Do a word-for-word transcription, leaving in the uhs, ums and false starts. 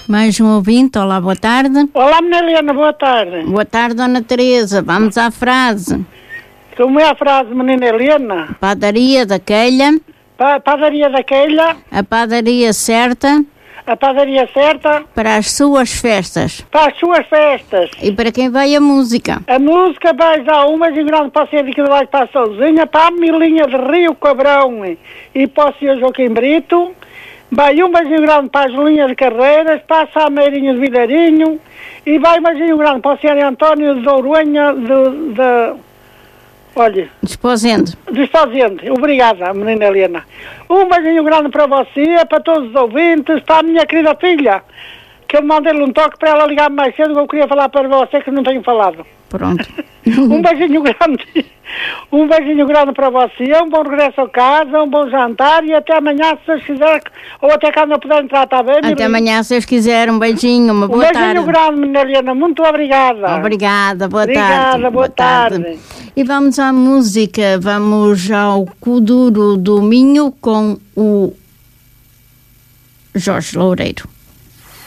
Mais um ouvinte, olá, boa tarde. Olá, menina Helena, boa tarde. Boa tarde, dona Teresa, vamos à frase. Como é a frase, menina Helena? Padaria daquela, Pa padaria daquela, a padaria certa a padaria certa, para as suas festas para as suas festas. e para quem vai a música. A música vai dar uma de grande para o Centro de Quilombo para a Souzinha, para a Milinha de Rio Cabrão e para o senhor Joaquim Brito. Vai um beijinho grande para as linhas de Carreiras, para a Sameirinha de Vidarinho e vai um beijinho grande para o senhor António de Douronha de... de olha... Desposendo. Desposendo. Obrigada, menina Helena. Um beijinho grande para você, para todos os ouvintes, para a minha querida filha, que eu mandei-lhe um toque para ela ligar mais cedo, que eu queria falar para você que não tenho falado. Pronto. Um beijinho grande. Um beijinho grande para você, um bom regresso a casa, um bom jantar e até amanhã, se Deus quiser, ou até quando eu puder entrar, está bem? Até amanhã, se Deus quiser, um beijinho, uma boa tarde. Um beijinho grande, menina Helena, muito obrigada. Obrigada, boa Obrigada, tarde. boa, boa tarde. tarde. E vamos à música, vamos ao Kuduro do Minho com o Jorge Loureiro.